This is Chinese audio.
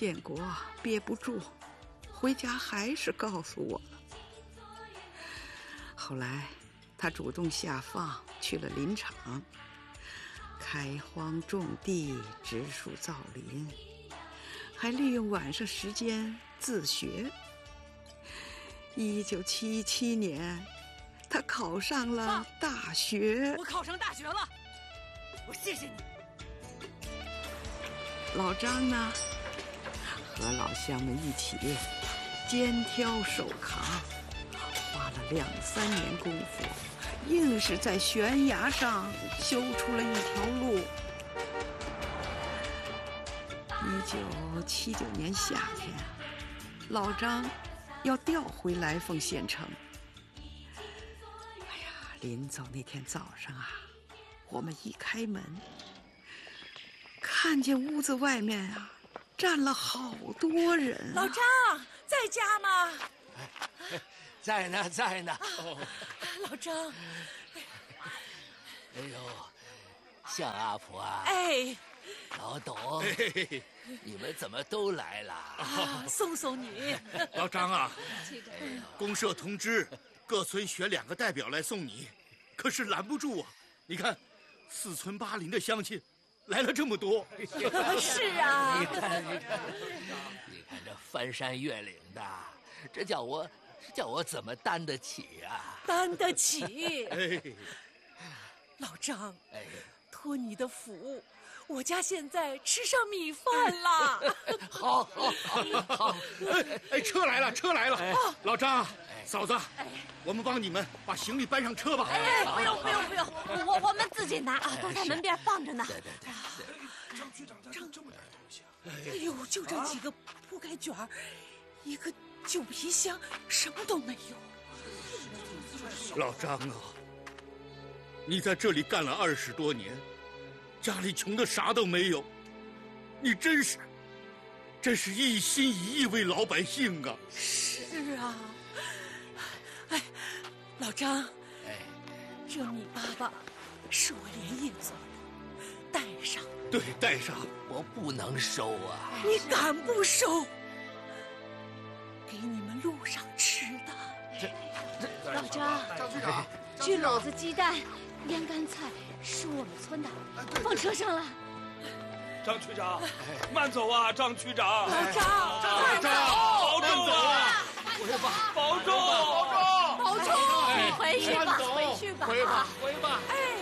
建国憋不住，回家还是告诉我了。后来他主动下放去了林场，开荒种地，植树造林，还利用晚上时间自学。1977年，他考上了大学。 我考上大学了，我谢谢你。 老张呢，和老乡们一起肩挑手扛，花了2、3年功夫，硬是在悬崖上修出了一条路。1979年夏天，老张要调回来凤县城。哎呀，临走那天早上啊，我们一开门，看见屋子外面啊站了好多人。 老张在家吗？ 在呢，在呢。 老张， 哎呦，向阿婆啊！ 哎， 老董，你们怎么都来了？ 送送你。 老张啊，公社通知各村选2个代表来送你，可是拦不住啊！你看，4村8邻的乡亲来了这么多。 是啊， 你看这翻山越岭的，这叫我怎么担得起啊？ 担得起。 哎， 老张， 哎， 托你的福，我家现在吃上米饭了。 好。 哎，车来了，车来了！老张，嫂子，我们帮你们把行李搬上车吧。 哎，不用，我们自己拿啊，都在门边放着呢。 对。 张局长这么点东西啊！ 哎呦，就这几个铺盖卷儿，一个旧皮箱，什么都没有。 老张啊，你在这里干了20多年，家里穷的啥都没有，你真是一心一意为老百姓啊！ 是啊，哎，老张， 哎， 这米粑粑是我连夜做的，带上。 对，带上。 我不能收啊！ 你敢不收？给你们路上吃的。 老张，焗篓子、鸡蛋、腌干菜是我们村的，放车上了。 张区长，慢走啊，张区长。 老张， 保重啊！保重！ 保重！你回去吧，回去吧。 回吧。 哎。